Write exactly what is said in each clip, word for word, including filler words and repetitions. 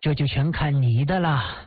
这就全看你的啦。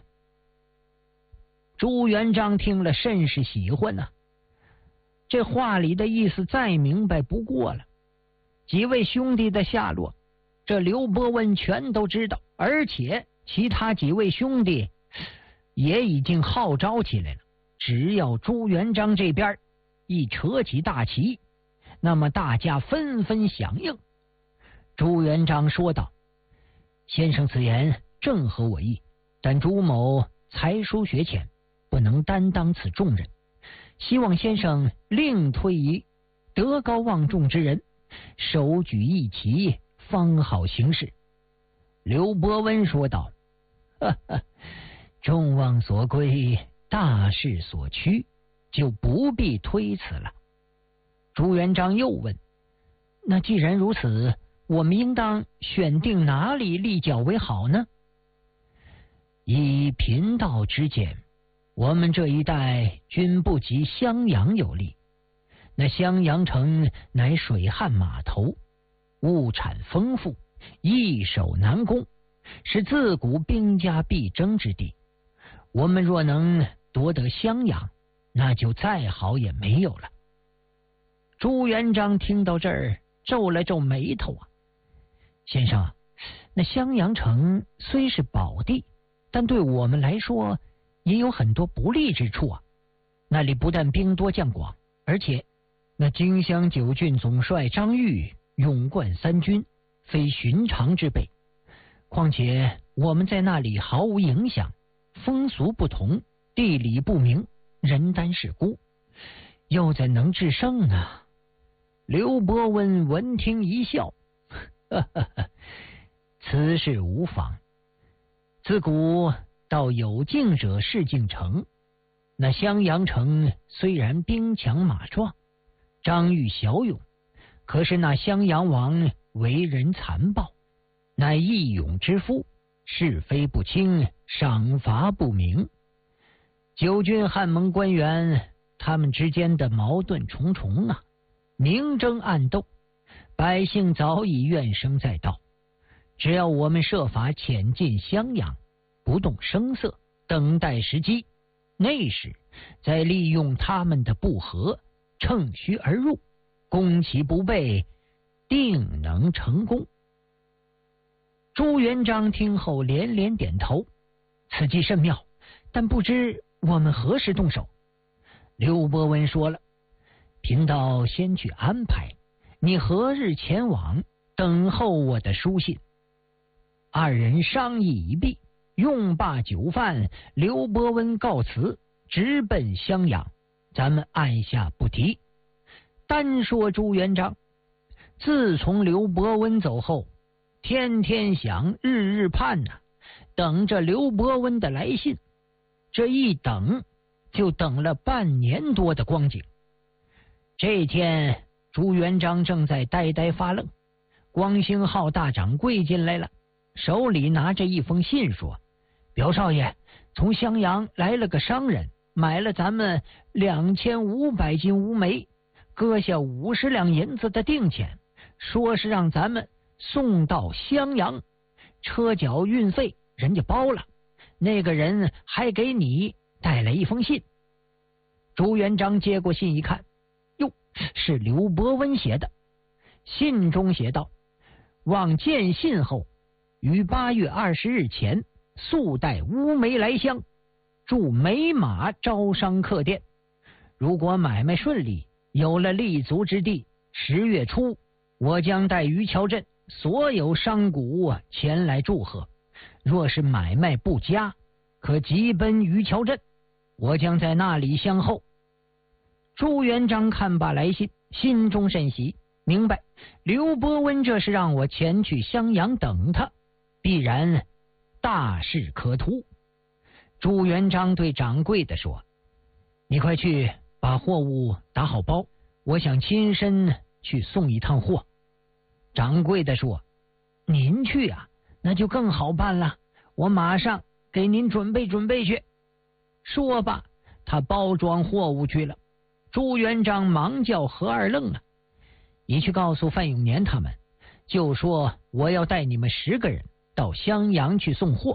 朱元璋听了甚是喜欢呐、啊，这话里的意思再明白不过了。几位兄弟的下落，这刘伯温全都知道，而且其他几位兄弟也已经号召起来了。只要朱元璋这边一扯起大旗，那么大家纷纷响应。朱元璋说道：先生此言正合我意，但朱某才疏学浅，不能担当此重任，希望先生另推一德高望重之人，手举一旗，方好行事。刘伯温说道：哈哈，众望所归，大势所趋，就不必推辞了。朱元璋又问：那既然如此，我们应当选定哪里立脚为好呢？以贫道之见，我们这一带均不及襄阳有利。那襄阳城乃水旱码头，物产丰富，易守难攻，是自古兵家必争之地。我们若能夺得襄阳，那就再好也没有了。朱元璋听到这儿皱了皱眉头啊，先生，那襄阳城虽是宝地，但对我们来说也有很多不利之处啊。那里不但兵多将广，而且那荆襄九郡总帅张玉勇冠三军，非寻常之辈。况且我们在那里毫无影响，风俗不同，地理不明，人单势孤，又怎能制胜呢？刘伯温闻听一笑，呵呵呵，此事无妨。自古道有境者事竟成，那襄阳城虽然兵强马壮，张玉骁勇，可是那襄阳王为人残暴，乃义勇之夫，是非不清，赏罚不明。九军汉蒙官员他们之间的矛盾重重啊，明争暗斗，百姓早已怨声载道。只要我们设法潜进襄阳，不动声色，等待时机，那时再利用他们的不和，乘虚而入，攻其不备，定能成功。朱元璋听后连连点头，此计甚妙，但不知我们何时动手？刘伯温说了：贫道先去安排，你何日前往，等候我的书信。二人商议已毕，用罢酒饭，刘伯温告辞，直奔襄阳。咱们按下不提。单说朱元璋，自从刘伯温走后，天天想，日日盼呐、啊，等着刘伯温的来信。这一等就等了半年多的光景。这天朱元璋正在呆呆发愣，光兴浩大掌柜进来了，手里拿着一封信，说：表少爷，从襄阳来了个商人，买了咱们两千五百斤乌梅，割下五十两银子的定钱，说是让咱们送到襄阳，车脚运费人家包了，那个人还给你带来一封信。朱元璋接过信一看，哟，是刘伯温写的。信中写道：望见信后，于八月二十日前速带乌梅来襄，驻美马招商客店。如果买卖顺利，有了立足之地，十月初我将带于桥镇所有商贾前来祝贺。若是买卖不佳，可急奔于桥镇，我将在那里相候。朱元璋看罢来信，心中甚喜，明白刘伯温这是让我前去襄阳等他，必然大事可图。朱元璋对掌柜的说：你快去把货物打好包，我想亲身去送一趟货。掌柜的说：您去啊，那就更好办了，我马上给您准备准备去。说罢，他包装货物去了。朱元璋忙叫何二愣啊，你去告诉范永年他们，就说我要带你们十个人到襄阳去送货。